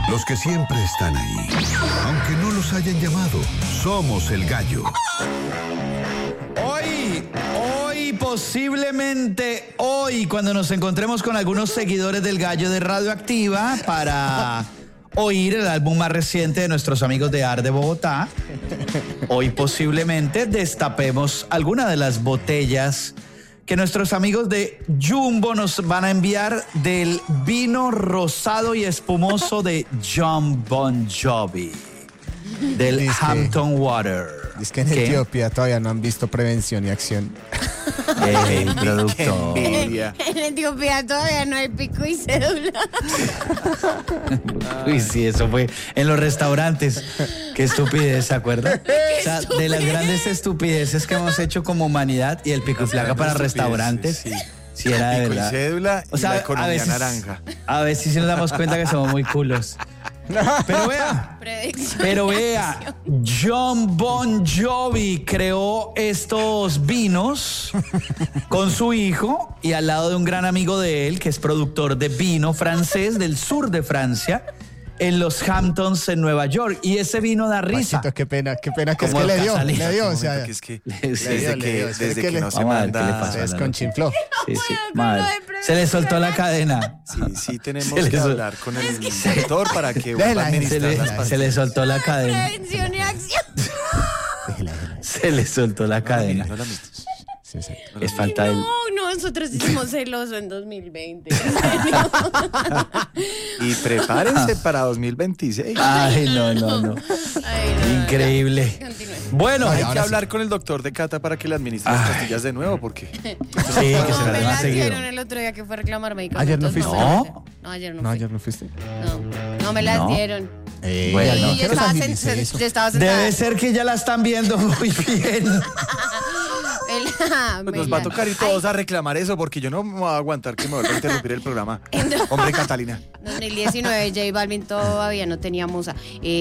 Los que siempre están ahí. Aunque no los hayan llamado, somos el Gallo. Posiblemente hoy, cuando nos encontremos con algunos seguidores del Gallo de Radioactiva para oír el álbum más reciente de nuestros amigos de AR de Bogotá, hoy posiblemente destapemos alguna de las botellas que nuestros amigos de Jumbo nos van a enviar del vino rosado y espumoso de Jon Bon Jovi, del Hampton Water. Es que en Etiopía todavía no han visto prevención y acción. El producto. En Etiopía todavía no hay pico y cédula. Uy, sí, eso fue en los restaurantes. Qué estupidez, ¿se acuerdan? O sea, de las grandes estupideces que hemos hecho como humanidad, y el pico y placa para restaurantes. Sí, era de verdad. Pico y cédula y la economía naranja. A veces sí nos damos cuenta que somos muy culos. Pero vea, Jon Bon Jovi creó estos vinos con su hijo y al lado de un gran amigo de él, que es productor de vino francés del sur de Francia, en los Hamptons en Nueva York. Y ese vino da risa. Pachito, qué pena que como es que le dio, o sea, que es que desde que no se manda es conchinfló. Sí, madre. Se le soltó la cadena. Sí, tenemos que hablar con el doctor para que vuelva a administrar las pastillas. Se le soltó la cadena. Prevención y acción. Se le soltó la cadena. No la metes. Sí. Es falta del... No, nosotros hicimos celoso en 2020. Y prepárense para 2026. Ay, no. Increíble. Bueno, hay que hablar con el doctor de Cata para que le administre las pastillas de nuevo, porque... Sí, que se me las las seguido. dieron el otro día que fue a reclamar medicamentos. ¿Ayer no fuiste? No, ayer no No, fui. ayer no fuiste. No me las dieron. Bueno, yo estaba sentada. debe ser que ya la están viendo muy bien. Pues nos va a tocar ir todos a reclamar eso, porque yo no me voy a aguantar que me vuelva a interrumpir el programa. Hombre, Catalina. 2019, J Balvin todavía no tenía musa.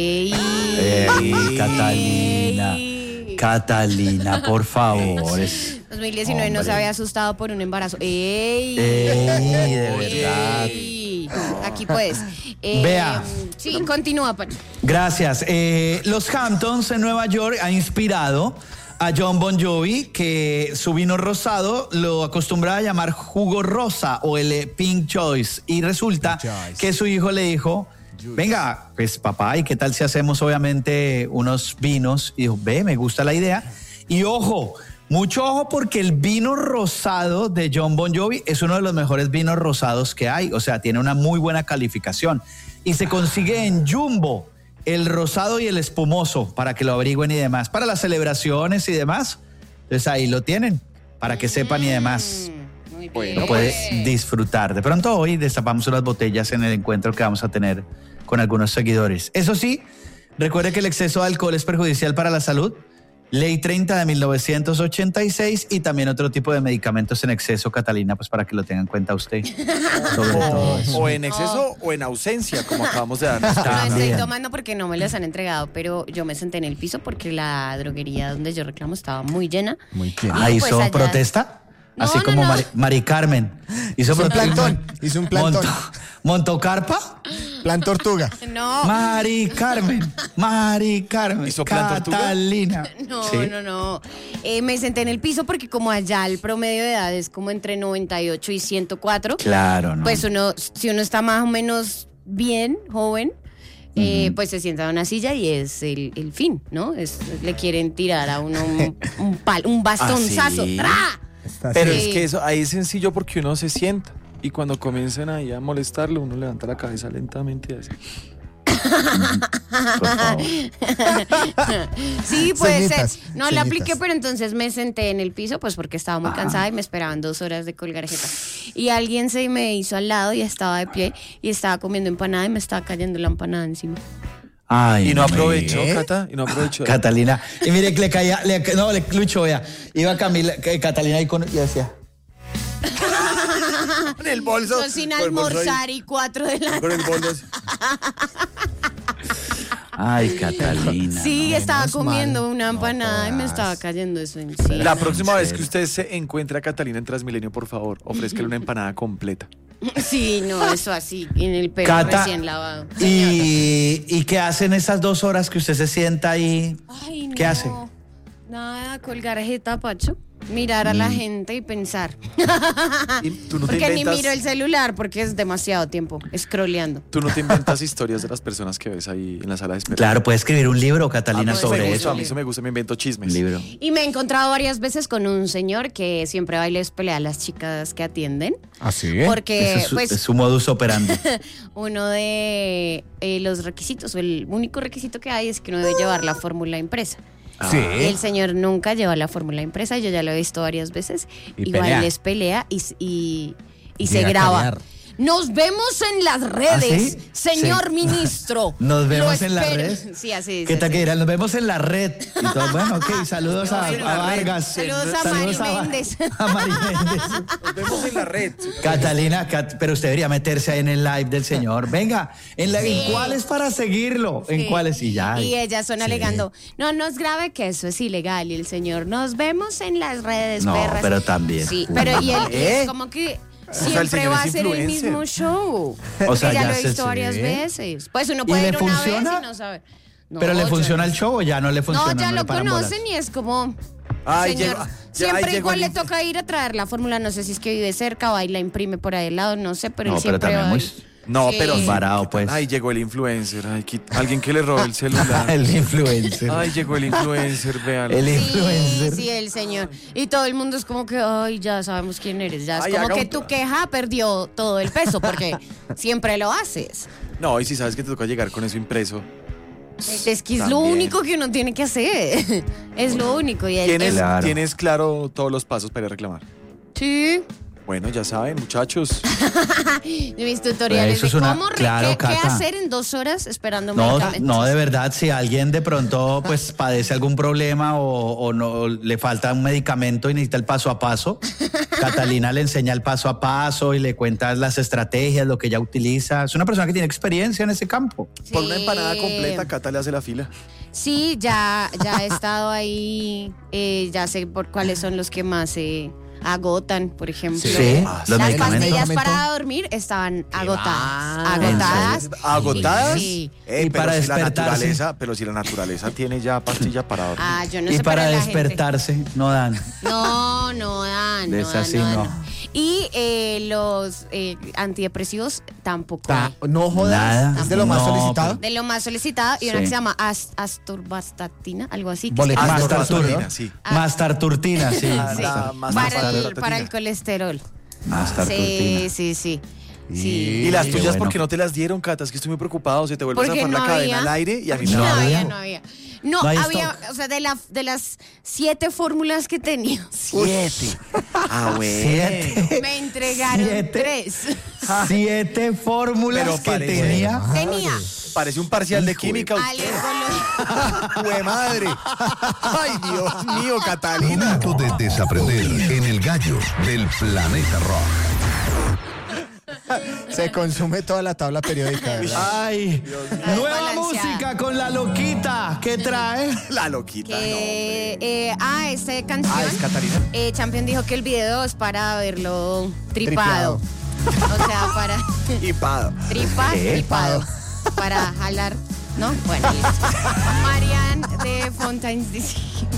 Catalina, por favor. 2019 no se había asustado por un embarazo. De verdad. Aquí puedes. Vea. Sí, continúa, Pacho. Gracias. Los Hamptons en Nueva York ha inspirado a Jon Bon Jovi, que su vino rosado lo acostumbraba a llamar jugo rosa o el Pink Choice. Y resulta que su hijo le dijo, venga, pues papá, ¿y qué tal si hacemos obviamente unos vinos? Y dijo, me gusta la idea. Y ojo, mucho ojo, porque el vino rosado de Jon Bon Jovi es uno de los mejores vinos rosados que hay. O sea, tiene una muy buena calificación. Y se consigue en Jumbo, el rosado y el espumoso, para que lo averigüen y demás. Para las celebraciones y demás. Entonces ahí lo tienen, para que sepan y demás. Muy bien. Bueno, puedes disfrutar. De pronto hoy destapamos unas botellas en el encuentro que vamos a tener con algunos seguidores. Eso sí, recuerde que el exceso de alcohol es perjudicial para la salud. Ley 30 de 1986 y también otro tipo de medicamentos en exceso, Catalina, pues para que lo tenga en cuenta usted. Sobre todo eso. O en exceso o en ausencia, como acabamos de dar. No estoy tomando porque no me las han entregado, pero yo me senté en el piso porque la droguería donde yo reclamo estaba muy llena. Muy bien. ¿Hizo pues allá... protesta? No, así como no. Mari Carmen. Hizo un plantón. Hizo un plantón. ¿Montó carpa? Plan tortuga. No. Mari Carmen. ¿Hizo plan tortuga? Catalina. No, ¿Sí? no. Me senté en el piso porque como allá el promedio de edad es como entre 98 y 104. Claro, ¿no? Pues si uno está más o menos bien, joven, pues se sienta en una silla y es el fin, ¿no? Le quieren tirar a uno un bastonzazo. ¿sí? ¡Tra! Pero Sí. es que eso ahí es sencillo porque uno se sienta y cuando comiencen ahí a molestarlo, uno levanta la cabeza lentamente y así. Por favor. Sí, puede Ceñitas, ser. No la ceñitas. apliqué, pero entonces me senté en el piso, pues porque estaba muy cansada y me esperaban 2 horas de colgar jeta. Y alguien se me hizo al lado y estaba de pie y estaba comiendo empanada y me estaba cayendo la empanada encima. Ay, Y no me aprovechó, diga. Cata, y no aprovechó. Catalina. Y mire que le caía, Lucho, vea. Iba Catalina ahí y decía. Con el bolso. Yo sin con el bolso ahí, almorzar y 4 de la con el bolso así. Ay, Catalina. Sí, no. estaba menos comiendo mal. una No empanada y me jodas. estaba cayendo eso encima. La próxima vez serio. que usted se encuentre a Catalina en Transmilenio, por favor, ofrézcale una empanada completa. Sí, no, eso así, en el pelo Cata, recién lavado. ¿Y qué hacen esas 2 horas que usted se sienta ahí? Ay, ¿Qué no. hace? Nada, colgar jeta, Pacho. Mirar a la gente y pensar. Y tú no te Porque ni inventas, miro el celular porque es demasiado tiempo scrolleando. tú no te inventas historias de las personas que ves ahí en la sala de espera. Claro, puede escribir un libro, Catalina, A mí eso sobre me gusta, eso. a mí eso me gusta, me invento chismes. Un libro. Y me he encontrado varias veces con un señor que siempre va y les pelea a las chicas que atienden. ¿Ah, sí? Porque, Eso es pues, es su modus operandi. uno de los requisitos, o el único requisito que hay es que uno debe llevar la fórmula impresa. Sí. Y el señor nunca lleva la fórmula impresa, yo ya lo he visto varias veces. Y Y va pelea. y les pelea y se Llega a graba. pelear. Nos vemos en las redes, ¿Ah, sí? señor Sí. ministro. Nos Lo vemos en las espero. redes. Sí, así dice. ¿Qué tal así. que dirán? Nos vemos en la red. Y todo, bueno, ok, saludos a Vargas. Saludos a Mari Méndez. A Mari Méndez. Nos vemos en la red. Catalina, pero usted debería meterse ahí en el live del señor. Venga, ¿en cuáles para seguirlo? ¿En Sí. cuáles? Y ya. Y ellas son alegando, no nos grabe que eso es ilegal. Y el señor, nos vemos en las redes, No, perras. pero también. Sí, pero y él ¿Eh? es como que sea, el siempre señor va a es ser el influencer. mismo show. O sea, ya ya lo he se- visto varias sí. veces. Pues uno ¿Y puede le ir una funciona? vez y no sabe. No, ¿Pero le yo funciona no el show o ya no le funciona? No, ya le lo paran bolas? conocen y es como, Ay, señor, llegó- ya, siempre ahí llegó igual el le toca ir a traer la fórmula, no sé si es que vive cerca o ahí la imprime por ahí al lado, no sé, pero No, él pero siempre también va muy- ahí. No, Sí. pero sí. Varado, pues. Ay, llegó el influencer. Ay, alguien que le robó el celular. El influencer. Ay, llegó el influencer, véalo. El Sí, influencer. sí, el señor. Y todo el mundo es como que, ay, ya sabemos quién eres. Ya es Ay, como haga que un- tu queja perdió todo el peso porque siempre lo haces. No, y si sabes que te toca llegar con eso impreso. Es que es lo También. único que uno tiene que hacer. Es lo único. Y ¿Tienes, Claro. ¿Tienes claro todos los pasos para ir a reclamar? Sí. Bueno, ya saben, muchachos. De mis tutoriales Eso es de una- cómo claro, qué Cata. hacer en 2 horas esperando No, medicamentos. no, de verdad, si alguien de pronto pues padece algún problema o no le falta un medicamento y necesita el paso a paso, Catalina le enseña el paso a paso y le cuenta las estrategias, lo que ella utiliza. Es una persona que tiene experiencia en ese campo. Por una Sí. empanada completa, Cata le hace la fila. Sí, ya he estado ahí. Ya sé por cuáles son los que más se agotan, por ejemplo. Sí, los Las medicamentos. pastillas para dormir estaban agotadas. va? Agotadas. ¿Agotadas? Sí. Y para pero si despertarse. pero si la naturaleza tiene ya pastilla para dormir. Ah, yo no Y sé para la gente. despertarse no dan. No, no dan. De No esas dan, sí, no no. dan. Y los antidepresivos tampoco. No jodas. Nada. ¿Es de lo más No, solicitado? De lo más solicitado y una Sí. que se llama astorvastatina, algo así. que Boletín. se llama- Mastarturtina. Sí. Mastarturtina, sí. Ah, Sí, la más para, mastarturtina. para el colesterol. Mastarturtina. Sí. Sí. ¿Y las Qué tuyas bueno. por qué no te las dieron, Cata? Es que estoy muy preocupado. Se te vuelve a Porque zafar no la cadena había. al aire y a mí No no. había. No había. No, No hay había, stock. o sea, de las 7 fórmulas que tenía, 7. Ah, güey. 7. me entregaron 7. 3. 7 fórmulas Pero que parece- tenía. Tenía Parece un parcial de química. alergología. ¡Jue madre! ¡Ay, Dios mío, Catalina! Momento de desaprender en el gallo del planeta rock. Se consume toda la tabla periódica, ¿verdad? Ay, nueva Balanceada. música con la loquita. ¿Qué trae? La loquita, no, hombre. Esta canción. Ah, es Catalina. Champion dijo que el video es para verlo tripado. O sea, para Hipado. tripado. Para jalar, ¿no? Bueno, listo. Marianne de Fontaines dice